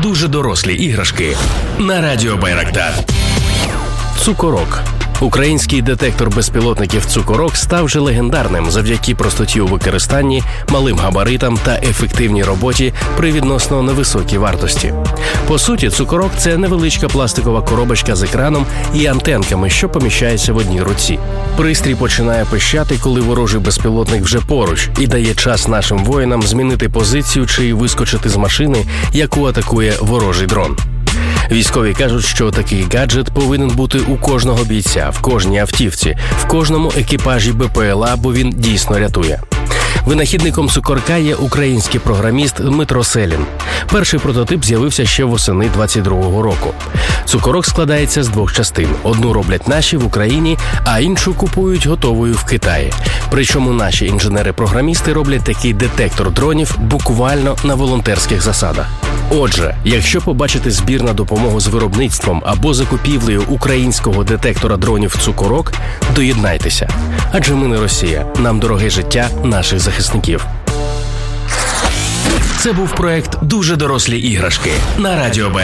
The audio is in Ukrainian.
дуже дорослі іграшки на Радіо Байрактар. Цукорок. Український детектор безпілотників «Цукорок» став вже легендарним завдяки простоті у використанні, малим габаритам та ефективній роботі при відносно невисокій вартості. По суті, «Цукорок» – це невеличка пластикова коробочка з екраном і антенками, що поміщається в одній руці. Пристрій починає пищати, коли ворожий безпілотник вже поруч, і дає час нашим воїнам змінити позицію чи вискочити з машини, яку атакує ворожий дрон. Військові кажуть, що такий гаджет повинен бути у кожного бійця, в кожній автівці, в кожному екіпажі БПЛА, бо він дійсно рятує. Винахідником «Цукорка» є український програміст Дмитро Селін. Перший прототип з'явився ще восени 22-го року. «Цукорок» складається з двох частин. Одну роблять наші в Україні, а іншу купують готовою в Китаї. Причому наші інженери-програмісти роблять такий детектор дронів буквально на волонтерських засадах. Отже, якщо побачите збір на допомогу з виробництвом або закупівлею українського детектора дронів «Цукорок», доєднайтеся. Адже ми не Росія, нам дороге життя наших захисників. Це був проект «Дуже дорослі іграшки» на Радіо Байрактар.